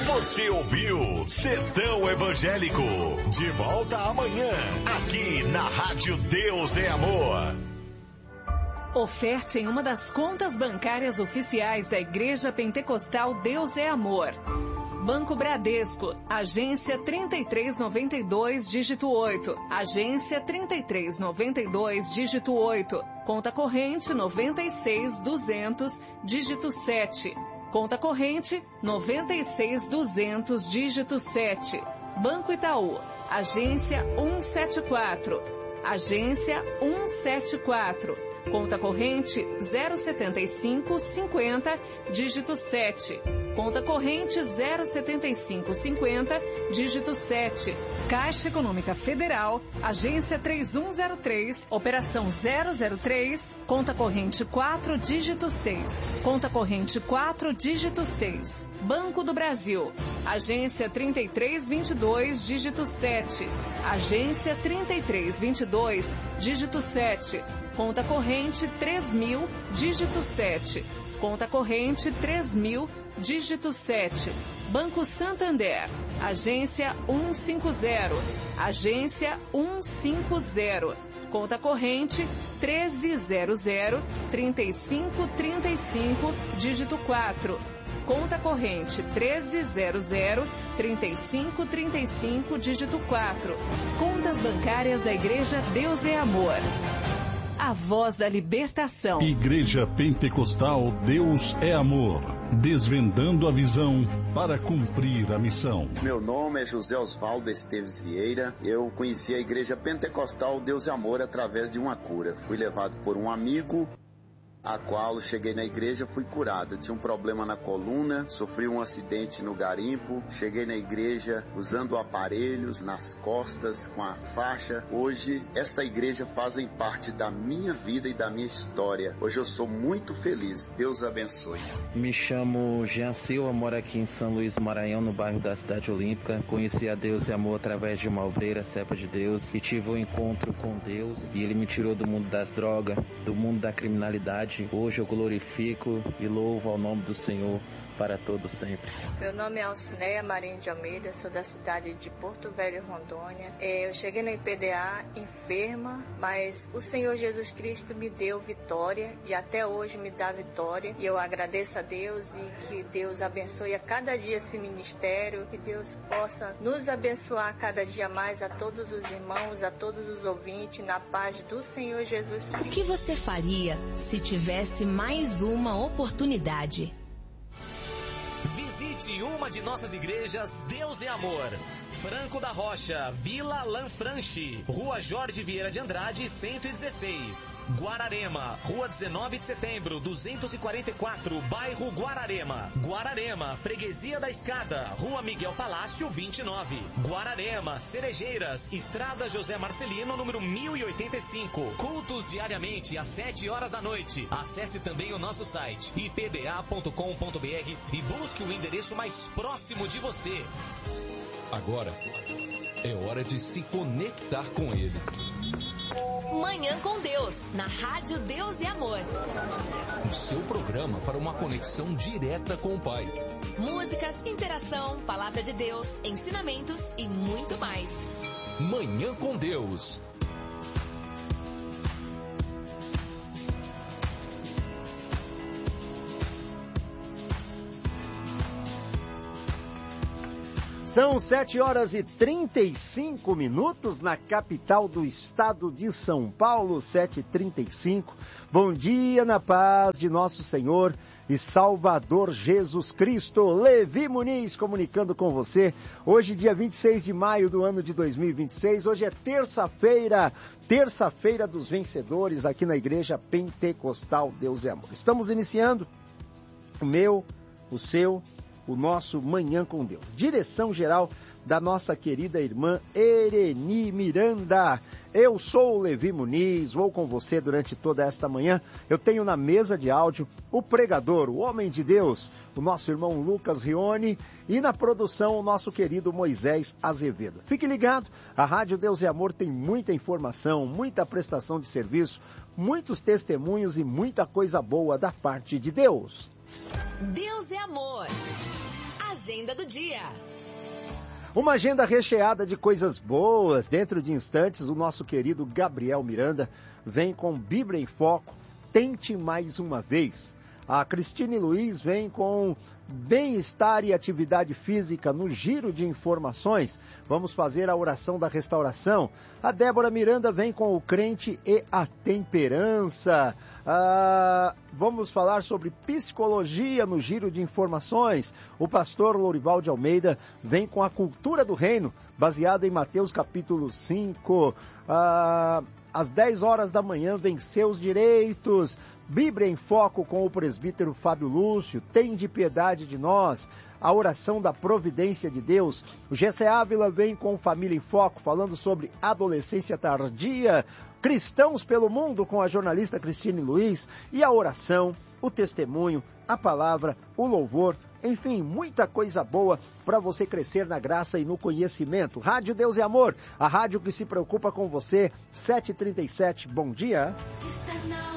Você ouviu Sertão Evangélico. De volta amanhã, aqui na Rádio Deus é Amor. Oferte em uma das contas bancárias oficiais da Igreja Pentecostal Deus é Amor. Banco Bradesco, agência 3392, dígito 8. Agência 3392, dígito 8. Conta corrente 96200, dígito 7. Conta corrente 96200, dígito 7. Banco Itaú, agência 174. Agência 174. Conta corrente 07550, dígito 7. Conta corrente 07550, dígito 7. Caixa Econômica Federal, agência 3103, operação 003, conta corrente 4, dígito 6. Conta corrente 4, dígito 6. Banco do Brasil, agência 3322, dígito 7. Agência 3322, dígito 7. Conta corrente 3000, dígito 7. Conta corrente 3000, dígito 7. Banco Santander, agência 150. Agência 150. Conta corrente 1300-3535, dígito 4. Conta corrente 1300-3535, dígito 4. Contas bancárias da Igreja Deus é Amor. A voz da libertação. Igreja Pentecostal Deus é Amor. Desvendando a visão para cumprir a missão. Meu nome é José Osvaldo Esteves Vieira. Eu conheci a Igreja Pentecostal Deus é Amor através de uma cura. Fui levado por um amigo, a qual cheguei na igreja, fui curado. Eu tinha um problema na coluna, sofri um acidente no garimpo, cheguei na igreja usando aparelhos nas costas, com a faixa. Hoje, esta igreja fazem parte da minha vida e da minha história. Hoje eu sou muito feliz. Deus abençoe. Me chamo Jean Silva, moro aqui em São Luís do Maranhão, no bairro da Cidade Olímpica. Conheci a Deus e Amor através de uma obreira, serva de Deus, e tive um encontro com Deus, e Ele me tirou do mundo das drogas, do mundo da criminalidade. Hoje eu glorifico e louvo ao nome do Senhor para todos sempre. Meu nome é Alcineia Marinho de Almeida, sou da cidade de Porto Velho, Rondônia. Eu cheguei no IPDA enferma, mas o Senhor Jesus Cristo me deu vitória e até hoje me dá vitória. E eu agradeço a Deus e que Deus abençoe a cada dia esse ministério, que Deus possa nos abençoar cada dia mais, a todos os irmãos, a todos os ouvintes, na paz do Senhor Jesus Cristo. O que você faria se tivesse mais uma oportunidade? Visite uma de nossas igrejas Deus é Amor. Franco da Rocha, Vila Lanfranchi, Rua Jorge Vieira de Andrade, 116. Guararema, Rua 19 de Setembro, 244, bairro Guararema. Guararema, Freguesia da Escada, Rua Miguel Palácio, 29. Guararema, Cerejeiras, Estrada José Marcelino, número 1085. Cultos diariamente às 7 horas da noite. Acesse também o nosso site ipda.com.br e busque o endereço mais próximo de você. Agora é hora de se conectar com Ele. Manhã com Deus, na Rádio Deus e Amor. O seu programa para uma conexão direta com o Pai. Músicas, interação, palavra de Deus, ensinamentos e muito mais. Manhã com Deus. São 7 horas e 35 minutos na capital do estado de São Paulo, 7h35. Bom dia na paz de nosso Senhor e Salvador Jesus Cristo. Levi Muniz comunicando com você. Hoje, dia 26 de maio do ano de 2026. Hoje é terça-feira dos vencedores aqui na Igreja Pentecostal Deus é Amor. Estamos iniciando o meu, o seu, o nosso Manhã com Deus. Direção geral da nossa querida irmã Ereni Miranda. Eu sou o Levi Muniz, vou com você durante toda esta manhã. Eu tenho na mesa de áudio o pregador, o homem de Deus, o nosso irmão Lucas Rione, e na produção o nosso querido Moisés Azevedo. Fique ligado, a Rádio Deus e Amor tem muita informação, muita prestação de serviço, muitos testemunhos e muita coisa boa da parte de Deus. Deus é Amor. agenda do dia. Uma agenda recheada de coisas boas. Dentro de instantes, o nosso querido Gabriel Miranda vem com Bíblia em Foco, Tente Mais Uma Vez. A Cristine Luiz vem com bem-estar e atividade física no giro de informações. Vamos fazer a oração da restauração. A Débora Miranda vem com o crente e a temperança. Vamos falar sobre psicologia no giro de informações. O pastor Lourival de Almeida vem com a cultura do reino, baseada em Mateus capítulo 5. Às 10 horas da manhã, vem Seus Direitos. Bíblia em Foco com o presbítero Fábio Lúcio, Tende piedade de nós, a oração da providência de Deus. O GC Ávila vem com Família em Foco, falando sobre adolescência tardia, Cristãos pelo Mundo com a jornalista Cristine Luiz, e a oração, o testemunho, a palavra, o louvor, enfim, muita coisa boa para você crescer na graça e no conhecimento. Rádio Deus e Amor, a rádio que se preocupa com você, 7h37, bom dia.